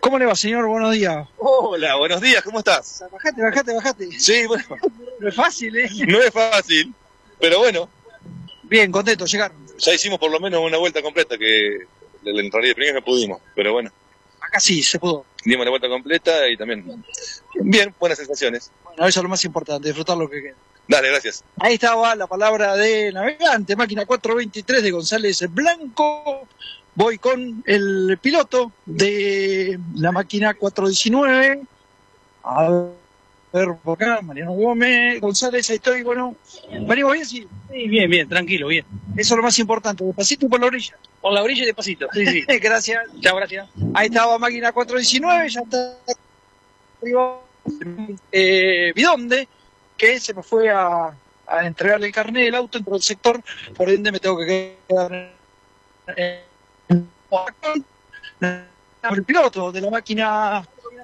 ¿Cómo le va, señor? Buenos días. Hola, buenos días, ¿cómo estás? Bajate. Sí, bueno, No es fácil, ¿eh? no es fácil, pero bueno, Bien, contento, llegaron. ya hicimos por lo menos una vuelta completa, que en realidad primero no pudimos, pero bueno, Acá sí, se pudo. dimos la vuelta completa y también, bien, buenas sensaciones. Bueno, eso es lo más importante, disfrutar lo que queda. Dale, gracias. Ahí estaba la palabra de navegante, máquina 423 de González Blanco. Voy con el piloto de la máquina 419. A ver, por acá, Mariano Gómez, González, ahí estoy, bueno. ¿Venimos bien? Sí. Sí, bien, tranquilo, bien. Eso es lo más importante, despacito por la orilla. Por la orilla y despacito. Sí. Gracias. Chao, gracias. Ahí estaba máquina 419, ya está arriba Bidonde, que se me fue a entregarle el carnet del auto, entró el sector, por ende me tengo que quedar el piloto de la máquina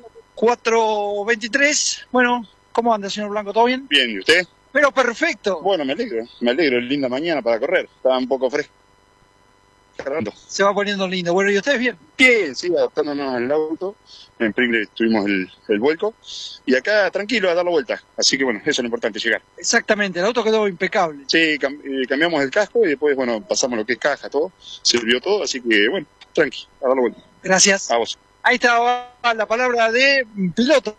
423. Bueno, ¿cómo anda, señor Blanco? ¿Todo bien? Bien, ¿y usted? Pero perfecto. Bueno, me alegro, linda mañana para correr, estaba un poco fresco. Se va poniendo lindo. Bueno, ¿y ustedes bien? Bien, sí, adaptándonos al auto, en Pringle tuvimos el vuelco, y acá tranquilo a dar la vuelta, así que bueno, eso es lo importante, llegar. Exactamente, el auto quedó impecable. Sí, cambiamos el casco y después, bueno, pasamos lo que es caja, todo, sirvió todo, así que bueno, tranqui, a dar la vuelta. Gracias. A vos. Ahí estaba la palabra de piloto.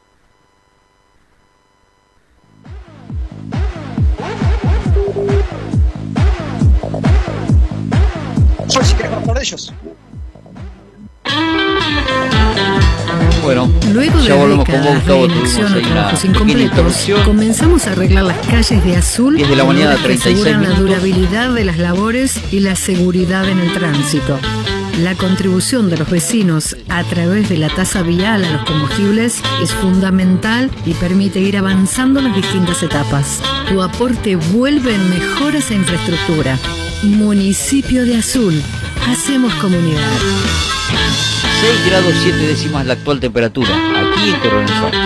Yo sí quiero hablar de ellos. Bueno, Luego de ya volvemos con vos, décadas de Gustavo. Tuvimos inacción o ahí una trabajos pequeña incompletos, interrupción. comenzamos a arreglar las calles de Azul 10 de la mañana, obras que 36 aseguran la minutos. durabilidad de las labores y la seguridad en el tránsito. La contribución de los vecinos a través de la tasa vial a los combustibles es fundamental y permite ir avanzando las distintas etapas. Tu aporte vuelve en mejoras a infraestructura. Municipio de Azul. Hacemos comunidad. 6 grados 7 décimas la actual temperatura, aquí en Coronel Suárez.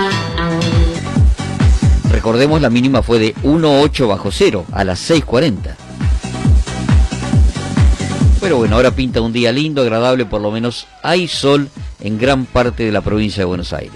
Recordemos, la mínima fue de 1,8 bajo cero, a las 6:40. Pero bueno, ahora pinta un día lindo, agradable, por lo menos hay sol en gran parte de la provincia de Buenos Aires.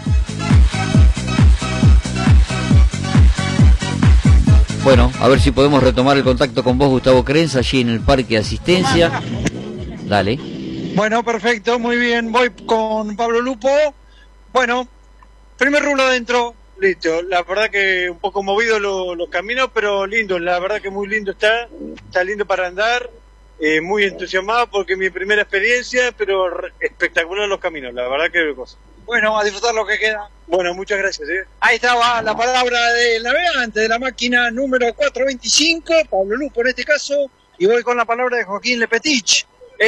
Bueno, a ver si podemos retomar el contacto con vos, Gustavo Crenza, allí en el Parque de Asistencia. Dale. Bueno, perfecto, muy bien. Voy con Pablo Lupo. Bueno, primer rulo adentro. Listo. La verdad que un poco movido los caminos, pero lindo. La verdad que muy lindo está. Está lindo para andar. Muy entusiasmado porque es mi primera experiencia, pero espectacular los caminos. La verdad que cosa. Bueno, a disfrutar lo que queda. Bueno, muchas gracias. Ahí estaba la palabra del navegante de la máquina número 425, Pablo Lupo en este caso. Y voy con la palabra de Joaquín Lepetich,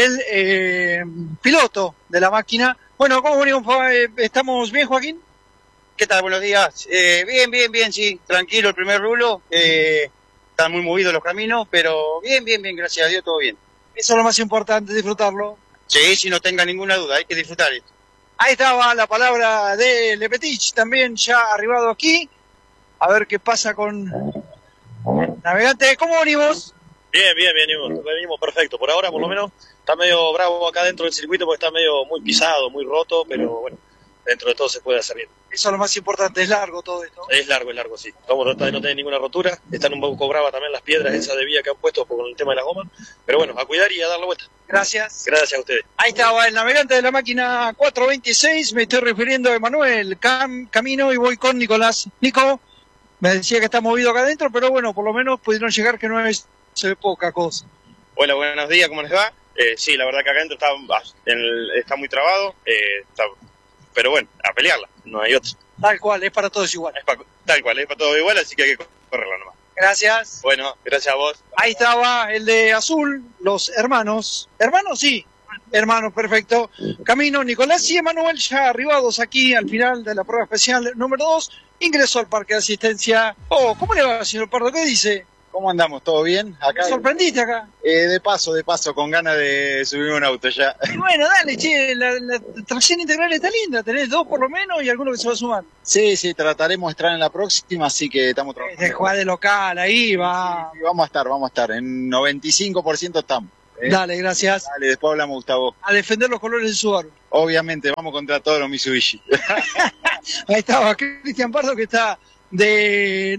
el piloto de la máquina. Bueno, ¿cómo venimos? ¿Estamos bien, Joaquín? ¿Qué tal? Buenos días. Bien, sí. Tranquilo el primer rulo. Están muy movidos los caminos, pero bien, gracias a Dios, todo bien. Eso es lo más importante, disfrutarlo. Sí, no tenga ninguna duda, hay que disfrutar esto. Ahí estaba la palabra de Lepetich, también ya arribado aquí. A ver qué pasa con Navegante. ¿Cómo venimos? Bien, venimos perfecto. Por ahora, por lo menos, está medio bravo acá dentro del circuito porque está medio muy pisado, muy roto, pero bueno, dentro de todo se puede hacer bien. Eso es lo más importante, es largo todo esto. Es largo, sí. Vamos a tratar de no tener ninguna rotura. Están un poco bravas también las piedras esas de vía que han puesto con el tema de la goma. Pero bueno, a cuidar y a dar la vuelta. Gracias. Gracias a ustedes. Ahí estaba el navegante de la máquina 426, me estoy refiriendo a Emanuel Camino y voy con Nicolás. Nico, me decía que está movido acá adentro, pero bueno, por lo menos pudieron llegar, que no es poca cosa. Hola, buenos días, ¿cómo les va? Sí, la verdad que acá adentro está muy trabado, pero bueno, a pelearla, no hay otra. Tal cual, es para todos igual. Tal cual, es para todos igual, así que hay que correrla nomás. Gracias. Bueno, gracias a vos. Ahí estaba el de azul, los hermanos. ¿Hermanos? Sí. Hermanos, perfecto. Camino, Nicolás y Emanuel ya arribados aquí al final de la prueba especial número 2. Ingresó al parque de asistencia. Oh, ¿cómo le va, señor Pardo? ¿Qué dice? ¿Cómo andamos? ¿Todo bien? ¿Me sorprendiste acá? De paso, con ganas de subirme a un auto ya. Y bueno, dale, che, la tracción integral está linda, tenés 2 por lo menos y alguno que se va a sumar. Sí, trataremos de estar en la próxima, así que estamos trabajando. De jugar de local, ahí va. Sí, vamos a estar, en 95% estamos. Dale, gracias. Dale, después hablamos, Gustavo. A defender los colores de Subaru. Obviamente, vamos contra todos los Mitsubishi. Ahí estaba Cristian Pardo, que está en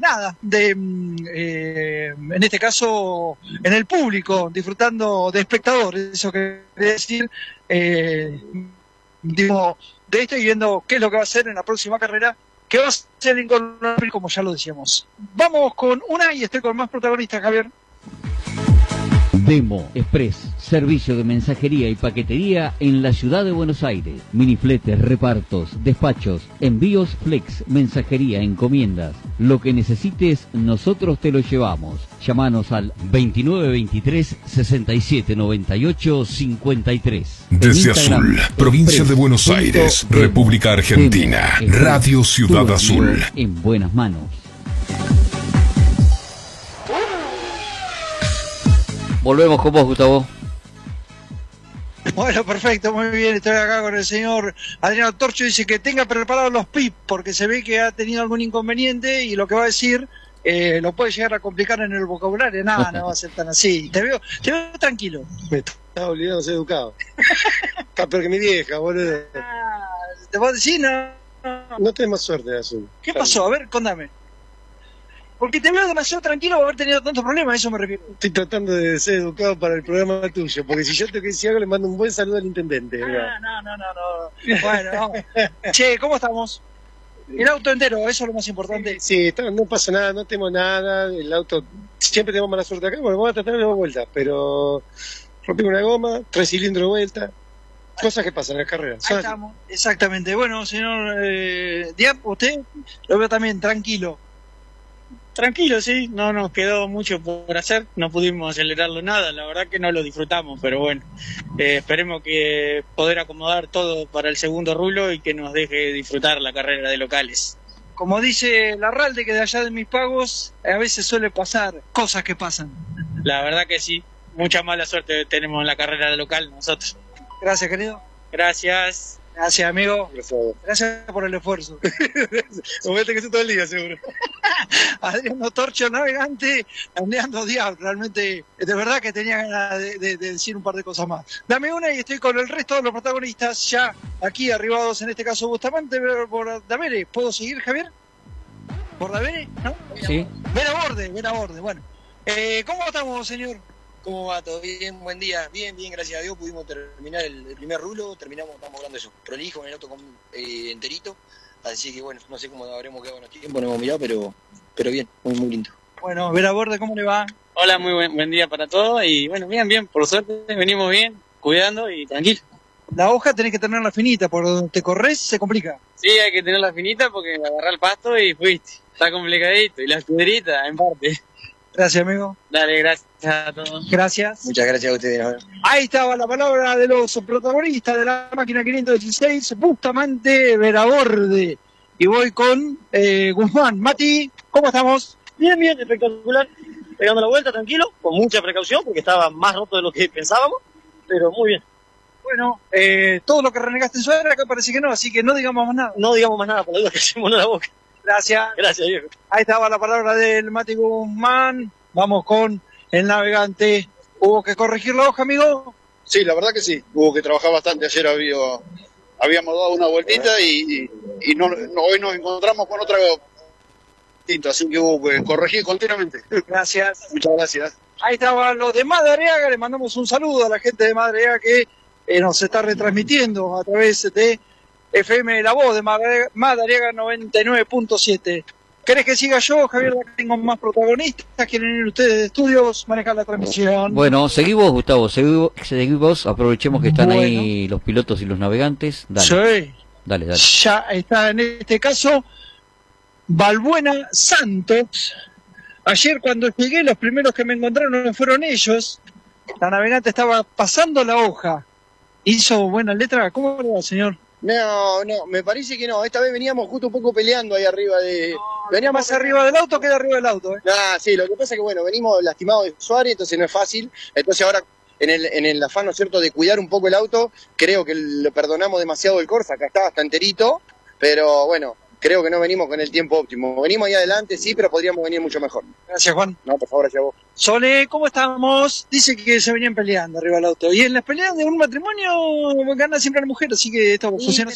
este caso, en el público, disfrutando de espectadores, eso quiere decir, digo, de esto y viendo qué es lo que va a hacer en la próxima carrera, que va a ser en Colombia, como ya lo decíamos. Vamos con una y estoy con más protagonistas, Javier. Demo Express, servicio de mensajería y paquetería en la ciudad de Buenos Aires. Minifletes, repartos, despachos, envíos flex, mensajería, encomiendas. Lo que necesites, nosotros te lo llevamos. Llámanos al 2923 67 98 53. Desde Azul, provincia de Buenos Aires, República Argentina. Radio Ciudad Azul. En buenas manos. Volvemos con vos, Gustavo. Bueno, perfecto, muy bien. Estoy acá con el señor Adriano Torcho. Dice que tenga preparados los PIP, porque se ve que ha tenido algún inconveniente y lo que va a decir lo puede llegar a complicar en el vocabulario. Nada, no va a ser tan así. Te veo tranquilo. Me estaba olvidando de ser educado. Está peor que mi vieja, boludo. ¿Te puedo decir? No tenés más suerte, Azul. ¿Qué pasó? A ver, contame. Porque te veo demasiado tranquilo por haber tenido tantos problemas, a eso me refiero. Estoy tratando de ser educado para el programa tuyo, porque si yo tengo que decir algo, le mando un buen saludo al intendente. No. Bueno, che, ¿cómo estamos? El auto entero, eso es lo más importante. Sí, no pasa nada, no tenemos nada. El auto, siempre tenemos mala suerte acá. Bueno, vamos a tratar de dar vueltas, pero rompimos una goma, 3 cilindros de vuelta. Cosas que pasan en la carrera. Ahí estamos, exactamente. Bueno, señor Diab, usted lo veo también tranquilo. Tranquilo, sí, no nos quedó mucho por hacer, no pudimos acelerarlo nada, la verdad que no lo disfrutamos, pero bueno, esperemos que poder acomodar todo para el segundo rulo y que nos deje disfrutar la carrera de locales. Como dice Larralde, que de allá de Mis Pagos, a veces suele pasar cosas que pasan. La verdad que sí, mucha mala suerte tenemos en la carrera de local nosotros. Gracias, querido. Gracias. Gracias, amigo. Gracias por el esfuerzo. Voy a tener que hacer todo el día, seguro. Adriano Torcho, navegante, Andreando Diab. Realmente, de verdad que tenía ganas de decir un par de cosas más. Dame una y estoy con el resto de los protagonistas ya aquí arribados, en este caso Bustamante, por Davere. ¿Puedo seguir, Javier? ¿Por Davere? ¿No? Sí. Ven a borde. Bueno. ¿Cómo estamos, señor? ¿Cómo va? ¿Todo bien? Buen día. Bien, gracias a Dios pudimos terminar el primer rulo, estamos hablando de eso, prolijo, en el auto enterito, así que bueno, no sé cómo habremos quedado en el tiempo, no hemos mirado, pero bien, muy lindo. Bueno, Vera Borde, ¿cómo le va? Hola, muy buen día para todos y bueno, bien, por suerte venimos bien, cuidando y tranquilo. La hoja tenés que tenerla finita, por donde te corres se complica. Sí, hay que tenerla finita porque agarrá el pasto y fuiste, está complicadito, y las piedritas en parte. Gracias, amigo. Dale, gracias a todos. Gracias. Muchas gracias a ustedes. Ahí estaba la palabra de los protagonistas de la máquina 516, Bustamante, Veraborde. Y voy con Guzmán. Mati, ¿cómo estamos? Bien, espectacular. Pegando la vuelta, tranquilo, con mucha precaución, porque estaba más roto de lo que pensábamos, pero muy bien. Bueno, todo lo que renegaste en su era, acá parece que no, así que no digamos más nada. No digamos más nada, por la duda que hacemos la boca. Gracias. Gracias, viejo. Ahí estaba la palabra del Mati Guzmán. Vamos con el navegante. ¿Hubo que corregir la hoja, amigo? Sí, la verdad que sí. Hubo que trabajar bastante. Ayer habíamos dado una vueltita y hoy nos encontramos con otra distinta, así que hubo que corregir continuamente. Gracias. Muchas gracias. Ahí estaban los de Madariaga. Le mandamos un saludo a la gente de Madariaga que nos está retransmitiendo a través de FM La Voz de Madariaga 99.7. ¿Querés que siga yo, Javier? Tengo más protagonistas. ¿Quieren ir ustedes de estudios? Manejar la transmisión. Bueno, seguí vos, Gustavo. Seguí vos. Aprovechemos que están ahí los pilotos y los navegantes. Dale. Sí. Dale. Ya está en este caso Balbuena Santos. Ayer cuando llegué, los primeros que me encontraron fueron ellos. La navegante estaba pasando la hoja. ¿Hizo buena letra? ¿Cómo le va, señor? No, me parece que no. Esta vez veníamos justo un poco peleando ahí arriba de... Veníamos más arriba del auto que de arriba del auto, sí, lo que pasa es que, bueno, venimos lastimados de Suárez, entonces no es fácil. Entonces ahora, en el afán, ¿no es cierto?, de cuidar un poco el auto, creo que le perdonamos demasiado el Corsa, acá está hasta enterito, pero bueno, creo que no venimos con el tiempo óptimo. Venimos ahí adelante, sí, pero podríamos venir mucho mejor. Gracias, Juan. No, por favor, gracias a vos. Sole, ¿cómo estamos? Dice que se venían peleando arriba del auto. Y en las peleas de un matrimonio gana siempre la mujer, así que esto funciona.